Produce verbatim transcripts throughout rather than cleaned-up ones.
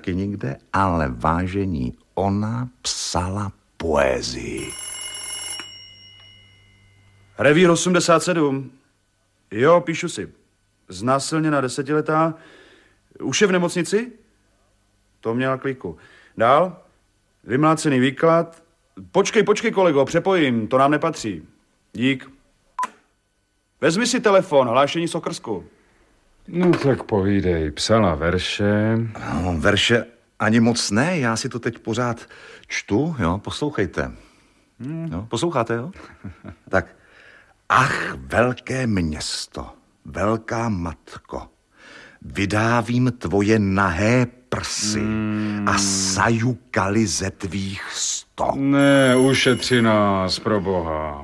taky nikde, ale vážení, ona psala poezii. Revír osmdesát sedm. Jo, píšu si. Znásilněná desetiletá. Už je v nemocnici? To měla kliku. Dál? Vymlácený výklad. Počkej, počkej, kolego, přepojím, to nám nepatří. Dík. Vezmi si telefon, hlášení z okrsku. No tak povídej, psala verše. No, verše ani moc ne, já si to teď pořád čtu, jo, poslouchejte. Hmm. Jo, posloucháte, jo? Tak. Ach, velké město, velká matko, vydávím tvoje nahé prsy hmm. a sajukali ze tvých sto. Ne, ušetři nás, pro boha.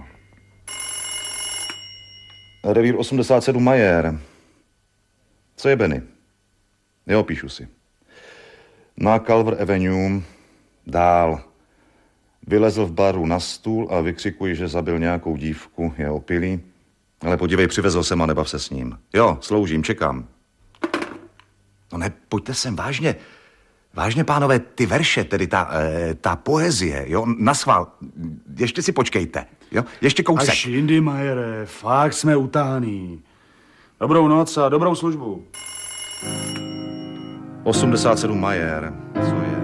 Revír osmdesát sedm Majer. Co je Benny? Jo, píšu si. Na Calver Avenue, dál. Vylezl v baru na stůl a vykřikuji, že zabil nějakou dívku, je opilý. Ale podívej, přivezl jsem a nebav se s ním. Jo, sloužím, čekám. No ne, pojďte sem, vážně. Vážně, pánové, ty verše, tedy ta, e, ta poezie, jo, naschvál. Ještě si počkejte, jo, ještě kousek. Až jindy, Majere, fakt jsme utáhaný. Dobrou noc a dobrou službu. osmdesát sedm Majer, co je?